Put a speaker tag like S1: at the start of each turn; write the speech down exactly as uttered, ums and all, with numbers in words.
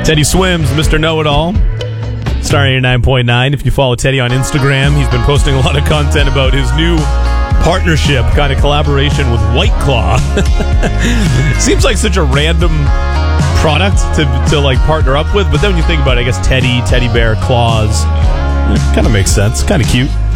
S1: Teddy Swims, Mister Know-It-All. Star eighty-nine point nine. If you follow Teddy on Instagram, he's been posting a lot of content about his new partnership, kind of collaboration with White Claw. Seems like such a random product to, to like partner up with, but then when you think about it, I guess Teddy, Teddy Bear, Claws, kind of makes sense. Kind of cute.